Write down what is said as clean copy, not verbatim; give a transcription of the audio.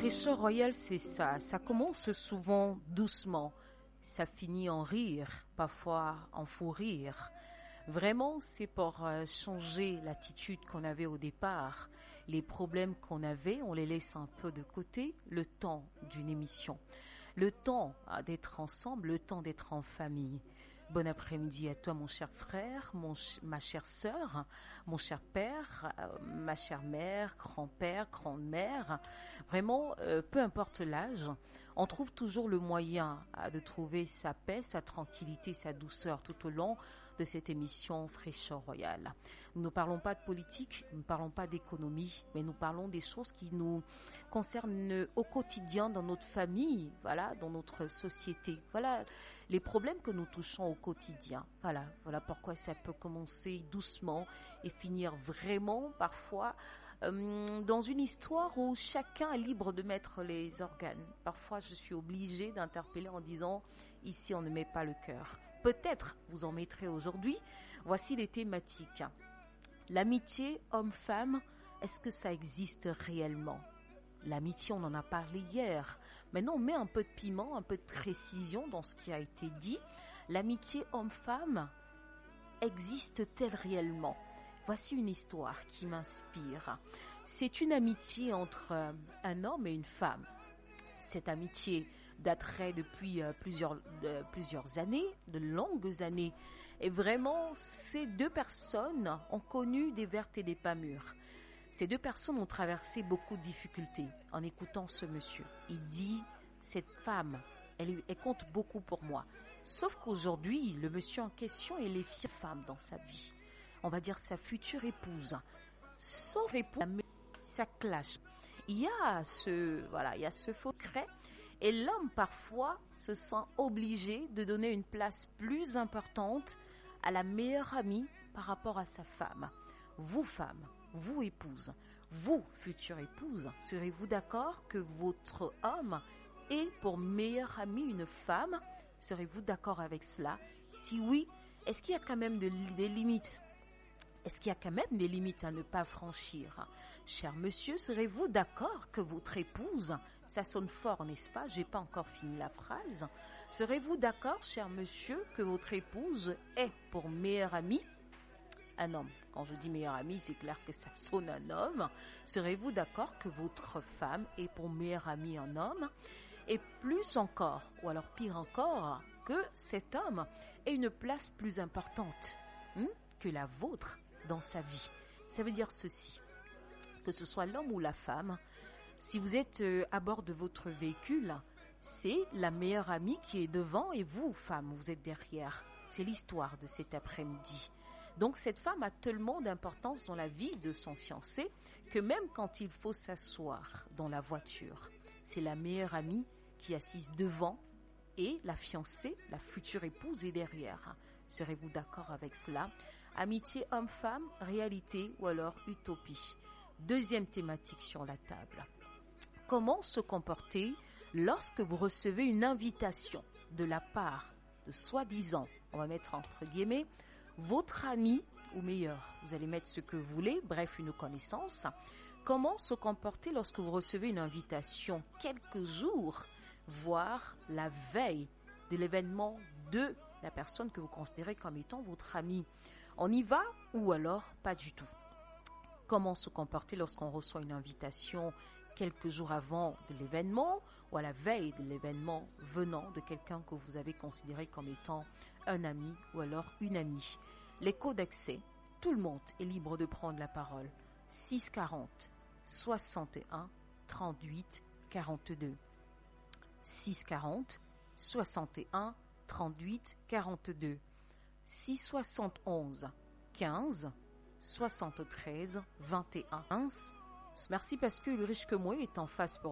Fraîcheur royale, c'est ça. Ça commence souvent doucement. Ça finit en rire, parfois en fou rire. Vraiment, c'est pour changer l'attitude qu'on avait au départ. Les problèmes qu'on avait, on les laisse un peu de côté, le temps d'une émission. Le temps d'être ensemble, le temps d'être en famille. Bon après-midi à toi, mon cher frère, ma chère sœur, mon cher père, ma chère mère, grand-père, grand-mère. Vraiment, peu importe l'âge, on trouve toujours le moyen de trouver sa paix, sa tranquillité, sa douceur tout au long de cette émission Fraîcheur royale. Nous ne parlons pas de politique, nous ne parlons pas d'économie, mais nous parlons des choses qui nous concernent au quotidien dans notre famille, voilà, dans notre société. Voilà les problèmes que nous touchons au quotidien. Voilà pourquoi ça peut commencer doucement et finir vraiment parfois dans une histoire où chacun est libre de mettre les organes. Parfois, je suis obligée d'interpeller en disant « ici, on ne met pas le cœur ». Peut-être vous en mettrez aujourd'hui. Voici les thématiques. L'amitié homme-femme, est-ce que ça existe réellement ? L'amitié, on en a parlé hier. Maintenant, on met un peu de piment, un peu de précision dans ce qui a été dit. L'amitié homme-femme existe-t-elle réellement ? Voici une histoire qui m'inspire. C'est une amitié entre un homme et une femme. Cette amitié daterait depuis plusieurs années, de longues années. Et vraiment, ces deux personnes ont connu des vertes et des pas mûres. Ces deux personnes ont traversé beaucoup de difficultés en écoutant ce monsieur. Il dit, cette femme, elle compte beaucoup pour moi. Sauf qu'aujourd'hui, le monsieur en question, il est fière femme dans sa vie. On va dire sa future épouse. Sauf épouse, ça clash. Il y a ce faux secret. Et l'homme, parfois, se sent obligé de donner une place plus importante à la meilleure amie par rapport à sa femme. Vous, femme, vous, épouse, vous, future épouse, serez-vous d'accord que votre homme ait pour meilleure amie une femme ? Serez-vous d'accord avec cela ? Si oui, est-ce qu'il y a quand même des limites ? Est-ce qu'il y a quand même des limites à ne pas franchir ? Cher monsieur, serez-vous d'accord que votre épouse, ça sonne fort, n'est-ce pas ? J'ai pas encore fini la phrase. Serez-vous d'accord, cher monsieur, que votre épouse est pour meilleure amie un homme ? Quand je dis meilleure amie, c'est clair que ça sonne un homme. Serez-vous d'accord que votre femme est pour meilleure amie un homme ? Et plus encore, ou alors pire encore, que cet homme ait une place plus importante que la vôtre dans sa vie. Ça veut dire ceci, que ce soit l'homme ou la femme, si vous êtes à bord de votre véhicule, c'est la meilleure amie qui est devant et vous, femme, vous êtes derrière. C'est l'histoire de cet après-midi. Donc cette femme a tellement d'importance dans la vie de son fiancé que même quand il faut s'asseoir dans la voiture, c'est la meilleure amie qui est assise devant et la fiancée, la future épouse est derrière. Serez-vous d'accord avec cela ? Amitié homme-femme, réalité ou alors utopie. Deuxième thématique sur la table. Comment se comporter lorsque vous recevez une invitation de la part de soi-disant, on va mettre entre guillemets, votre ami ou meilleur, vous allez mettre ce que vous voulez, bref, une connaissance. Comment se comporter lorsque vous recevez une invitation quelques jours, voire la veille de l'événement de la personne que vous considérez comme étant votre ami? On y va ou alors pas du tout? Comment se comporter lorsqu'on reçoit une invitation quelques jours avant de l'événement ou à la veille de l'événement venant de quelqu'un que vous avez considéré comme étant un ami ou alors une amie? Les codes d'accès, tout le monde est libre de prendre la parole. 640 61 38 42. 640 61 38 42. 671 15 73 21. Merci parce que le riche que moi est en face pour